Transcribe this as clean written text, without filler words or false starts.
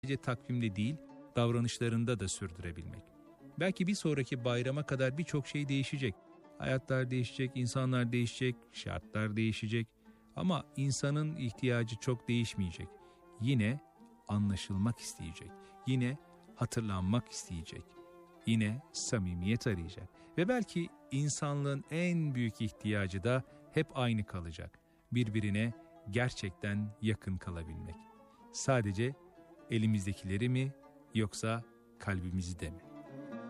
sadece takvimde değil, davranışlarında da sürdürebilmek. Belki bir sonraki bayrama kadar birçok şey değişecek. Hayatlar değişecek, insanlar değişecek, şartlar değişecek. Ama insanın ihtiyacı çok değişmeyecek. Yine anlaşılmak isteyecek. Yine hatırlanmak isteyecek. Yine samimiyet arayacak. Ve belki insanlığın en büyük ihtiyacı da hep aynı kalacak. Birbirine gerçekten yakın kalabilmek. Sadece elimizdekileri mi yoksa kalbimizi de mi?